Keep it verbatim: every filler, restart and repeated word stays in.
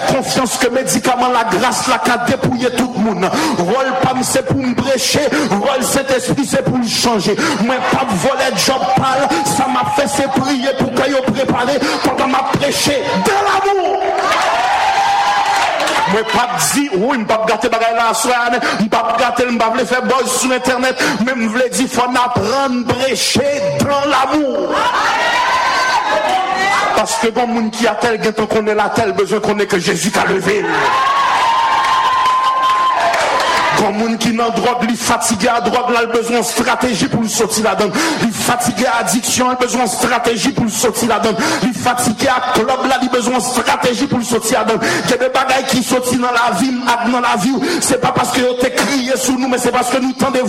confiance que médicament la grâce la qu'a dépouiller tout le monde. Rôle pas c'est pour me prêcher, rôle cet esprit c'est pour le changer. Moi pas voler job pâle, ça m'a fait c'est prier pour que yo préparé pendant m'a prêché dans l'amour. Moi pas dire oui, m'pas gâter bagaille là soir, m'pas gâter, m'pas vle faire buzz sur internet, même vle dire faut apprendre prêcher dans l'amour. Parce que bon monde qui a tel gain qu'on est là tel besoin qu'on est que Jésus qu'a levé. Quand monde qui n'a drogue, il fatigué à drogue, là, il a besoin de stratégie pour le sortir là-dedans. Il fatigué à addiction, il a besoin de stratégie pour le sortir là-dedans. Il fatigué à club, là, il a besoin de stratégie pour le sortir là-dedans. Il y a des bagailles qui sortent dans la vie, dans la vie. C'est pas parce que vous avez crié sur nous, mais c'est parce que nous tendez